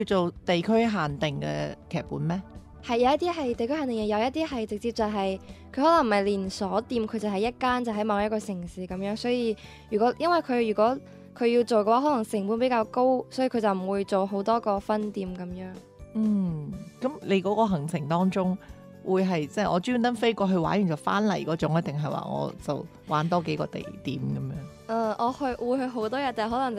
叫做地區限定嘅劇本咩？ 係有一啲係地區限定嘅，有一啲係直接就係、佢可能唔係連鎖店，佢就係一間就喺某一個城市咁樣，所以因為如果佢要做嘅話，可能成本比較高，所以佢就唔會做好多個分店咁樣。 咁你嗰個行程當中會係即係我專登飛過去玩完就翻嚟嗰種，定係話我就玩多幾個地點咁樣？ 我會去好多日，但係可能